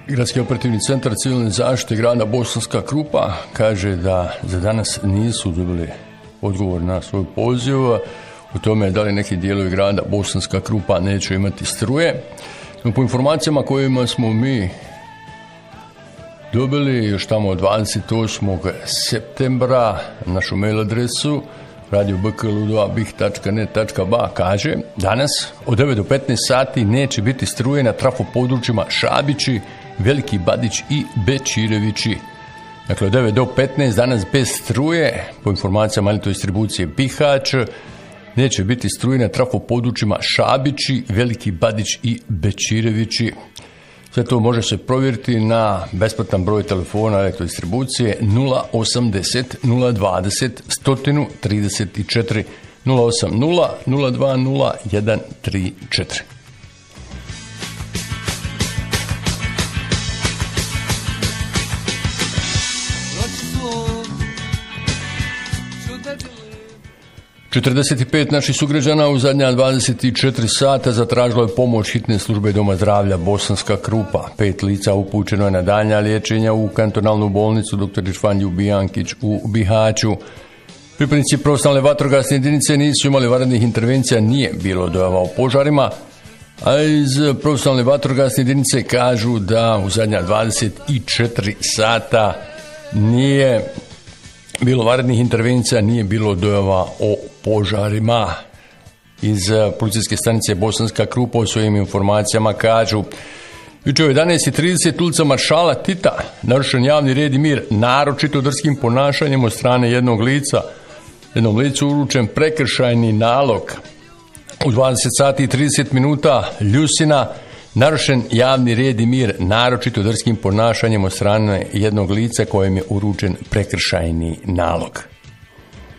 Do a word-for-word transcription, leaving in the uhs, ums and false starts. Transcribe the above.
Gradski operativni centar civilne zaštite grada Bosanska Krupa kaže da za danas nisu dobili odgovor na svoj poziv u tome da li neki dijelovi grada Bosanska Krupa neće imati struje. No, po informacijama kojima smo mi dobili još tamo dvadeset osmog septembra našu mail adresu radio b k l u dva bih tačka net tačka b a kaže danas od devet do petnaest sati neće biti struje na trafo područjima Šabići, Veliki Badić i Bečirevići. Dakle, od devet do petnaest danas bez struje, po informacijama elektrodistribucije Bihać, neće biti struje na trafo područjima Šabići, Veliki Badić i Bečirevići. Sve to može se provjeriti na besplatan broj telefona elektrodistribucije nula osamdeset nula dvadeset sto trideset četiri nula osam nula nula dva nula jedan tri četiri. četrdeset pet naših sugrađana u zadnja dvadeset četiri sata zatražilo je pomoć hitne službe Doma zdravlja Bosanska Krupa. Pet lica upućeno je na daljnja liječenja u kantonalnu bolnicu doktor Ištvan Ljubijankić u Bihaću. Pripadnici profesionalne vatrogasne jedinice nisu imali vanrednih intervencija, nije bilo dojava o požarima, a iz profesionalne vatrogasne jedinice kažu da u zadnja dvadeset četiri sata nije bilo vanrednih intervencija, nije bilo dojava o požarima. Iz policijske stanice Bosanska Krupa o svojim informacijama kažu jučer u jedanaest i trideset ulica Maršala Tita narušen javni red i mir naročito drskim ponašanjem od strane jednog lica. Jednom licu uručen prekršajni nalog. U dvadeset sati i trideset minuta Ljusina narušen javni red i mir naročito drskim ponašanjem od strane jednog lica kojem je uručen prekršajni nalog.